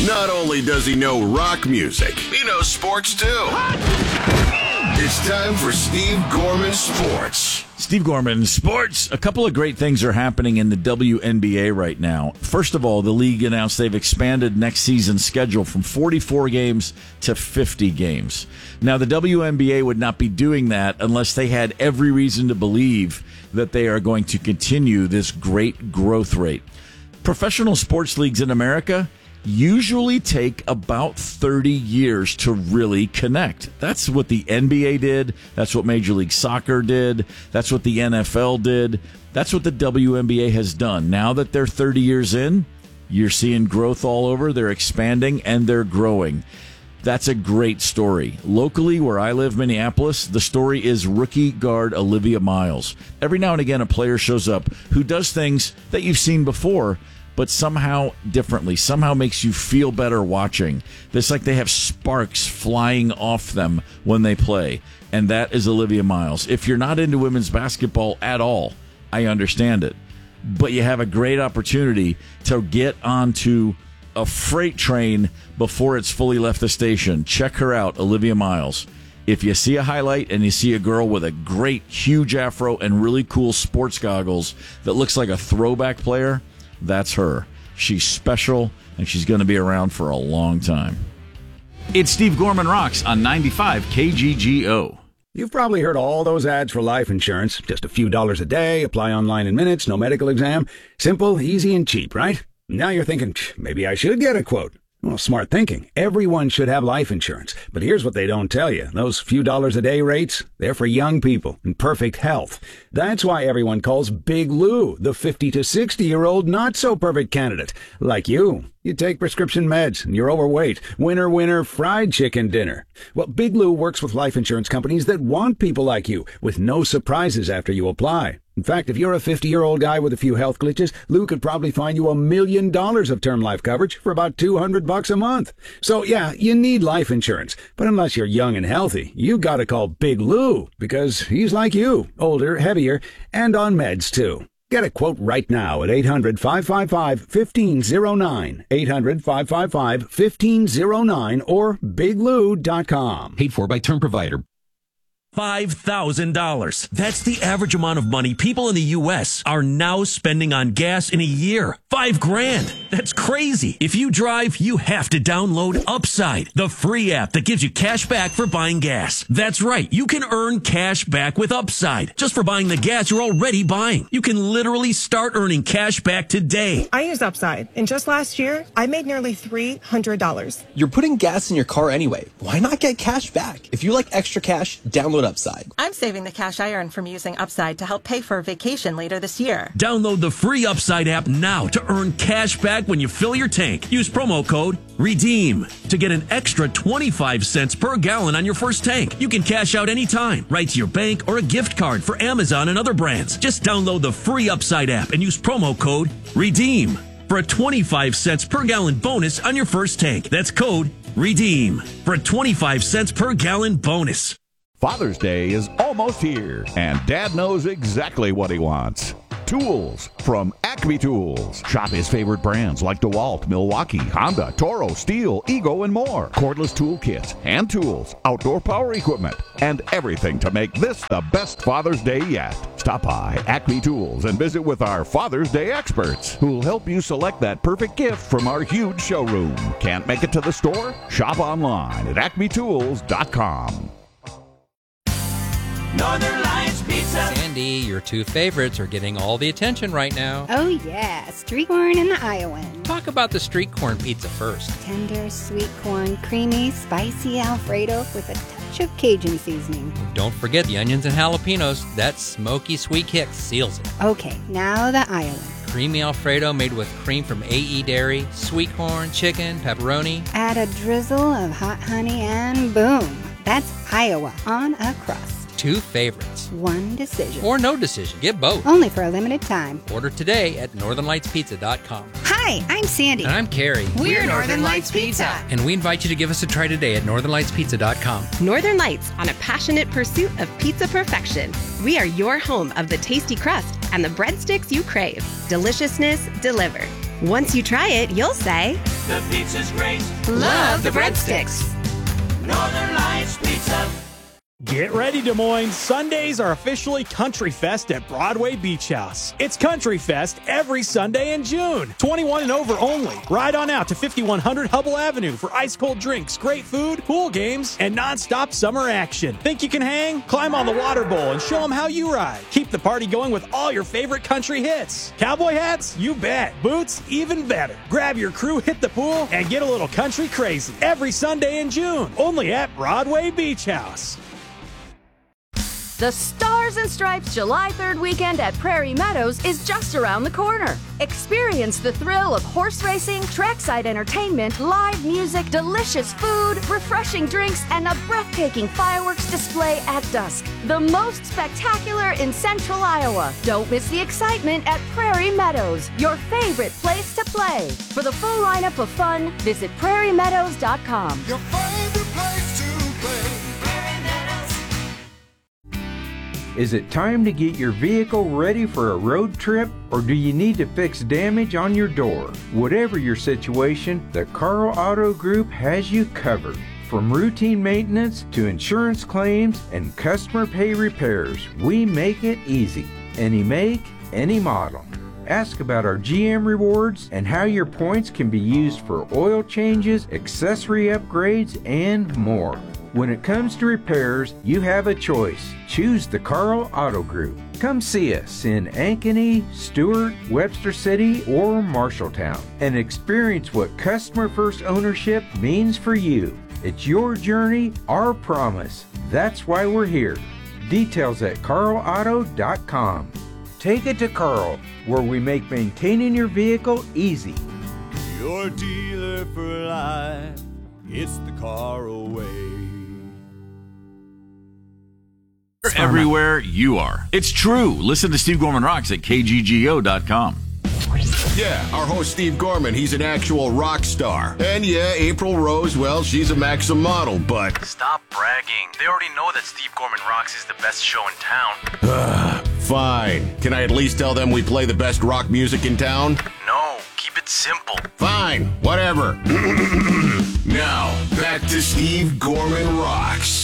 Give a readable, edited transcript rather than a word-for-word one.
Not only does he know rock music, he knows sports too. It's time for Steve Gorman Sports. Steve Gorman Sports. A couple of great things are happening in the WNBA right now. First of all, the league announced they've expanded next season's schedule from 44 games to 50 games. Now, the WNBA would not be doing that unless they had every reason to believe that they are going to continue this great growth rate. Professional sports leagues in America usually take about 30 years to really connect. That's what the NBA did. That's what Major League Soccer did. That's what the NFL did. That's what the WNBA has done. Now that they're 30 years in, you're seeing growth all over. They're expanding and they're growing. That's a great story. Locally, where I live, Minneapolis, the story is rookie guard Olivia Miles. Every now and again, a player shows up who does things that you've seen before, but somehow differently, somehow makes you feel better watching. It's like they have sparks flying off them when they play, and that is Olivia Miles. If you're not into women's basketball at all, I understand it, but you have a great opportunity to get onto a freight train before it's fully left the station. Check her out, Olivia Miles. If you see a highlight and you see a girl with a great, huge afro and really cool sports goggles that looks like a throwback player, that's her. She's special, and she's going to be around for a long time. It's Steve Gorman Rocks on 95 KGGO. You've probably heard all those ads for life insurance. Just a few dollars a day, apply online in minutes, no medical exam. Simple, easy, and cheap, right? Now you're thinking, maybe I should get a quote. Well, smart thinking. Everyone should have life insurance. But here's what they don't tell you. Those few dollars a day rates, they're for young people in perfect health. That's why everyone calls Big Lou the 50 to 60-year-old not-so-perfect candidate. Like you. You take prescription meds, and you're overweight. Winner, winner, fried chicken dinner. Well, Big Lou works with life insurance companies that want people like you, with no surprises after you apply. In fact, if you're a 50-year-old guy with a few health glitches, Lou could probably find you $1 million of term life coverage for about $200 a month. So, yeah, you need life insurance. But unless you're young and healthy, you gotta call Big Lou, because he's like you, older, heavier, and on meds, too. Get a quote right now at 800-555-1509, 800-555-1509, or biglou.com. Paid for by term provider. $5,000. That's the average amount of money people in the U.S. are now spending on gas in a year. $5,000. That's crazy. If you drive, you have to download Upside, the free app that gives you cash back for buying gas. That's right. You can earn cash back with Upside just for buying the gas you're already buying. You can literally start earning cash back today. I use Upside, and just last year, I made nearly $300. You're putting gas in your car anyway. Why not get cash back? If you like extra cash, download Upside. I'm saving the cash I earn from using Upside to help pay for a vacation later this year. Download the free Upside app now to earn cash back when you fill your tank. Use promo code REDEEM to get an extra 25 cents per gallon on your first tank. You can cash out anytime, right to your bank or a gift card for Amazon and other brands. Just download the free Upside app and use promo code REDEEM for a 25 cents per gallon bonus on your first tank. That's code REDEEM for a 25 cents per gallon bonus. Father's Day is almost here, and Dad knows exactly what he wants. Tools from Acme Tools. Shop his favorite brands like DeWalt, Milwaukee, Honda, Toro, Steel, Ego, and more. Cordless tool kits, hand tools, outdoor power equipment, and everything to make this the best Father's Day yet. Stop by Acme Tools and visit with our Father's Day experts who'll help you select that perfect gift from our huge showroom. Can't make it to the store? Shop online at acmetools.com. Northern Lights Pizza. Sandy, your two favorites are getting all the attention right now. Oh yeah, street corn and the Iowan. Talk about the street corn pizza first. Tender, sweet corn, creamy, spicy Alfredo with a touch of Cajun seasoning. Don't forget the onions and jalapenos. That smoky sweet kick seals it. Okay, now the Iowan. Creamy Alfredo made with cream from AE Dairy, sweet corn, chicken, pepperoni. Add a drizzle of hot honey and boom. That's Iowa on a crust. Two favorites. One decision. Or no decision. Get both. Only for a limited time. Order today at northernlightspizza.com. Hi, I'm Sandy. And I'm Carrie. We're Northern Lights Pizza. And we invite you to give us a try today at northernlightspizza.com. Northern Lights, on a passionate pursuit of pizza perfection. We are your home of the tasty crust and the breadsticks you crave. Deliciousness delivered. Once you try it, you'll say... The pizza's great. Love the breadsticks. Northern Lights Pizza. Get ready, Des Moines. Sundays are officially Country Fest at Broadway Beach House. It's Country Fest every Sunday in June. 21 and over only. Ride on out to 5100 Hubble Avenue for ice-cold drinks, great food, pool games, and non-stop summer action. Think you can hang? Climb on the water bowl and show them how you ride. Keep the party going with all your favorite country hits. Cowboy hats? You bet. Boots? Even better. Grab your crew, hit the pool, and get a little country crazy. Every Sunday in June. Only at Broadway Beach House. The Stars and Stripes July 3rd weekend at Prairie Meadows is just around the corner. Experience the thrill of horse racing, trackside entertainment, live music, delicious food, refreshing drinks, and a breathtaking fireworks display at dusk. The most spectacular in Central Iowa. Don't miss the excitement at Prairie Meadows, your favorite place to play. For the full lineup of fun, visit prairiemeadows.com. Your favorite place to play. Is it time to get your vehicle ready for a road trip, or do you need to fix damage on your door? Whatever your situation, the Carl Auto Group has you covered. From routine maintenance to insurance claims and customer pay repairs, we make it easy. Any make, any model. Ask about our GM rewards and how your points can be used for oil changes, accessory upgrades, and more. When it comes to repairs, you have a choice. Choose the Carl Auto Group. Come see us in Ankeny, Stewart, Webster City, or Marshalltown and experience what customer first ownership means for you. It's your journey, our promise. That's why we're here. Details at carlauto.com. Take it to Carl, where we make maintaining your vehicle easy. Your dealer for life. It's the Carl way. Everywhere you are. It's true. Listen to Steve Gorman Rocks at kggo.com. Yeah, our host Steve Gorman, he's an actual rock star. And yeah, April Rose, well, she's a Maxim model, but... Stop bragging. They already know that Steve Gorman Rocks is the best show in town. Fine. Can I at least tell them we play the best rock music in town? No, keep it simple. Fine, whatever. Now, back to Steve Gorman Rocks.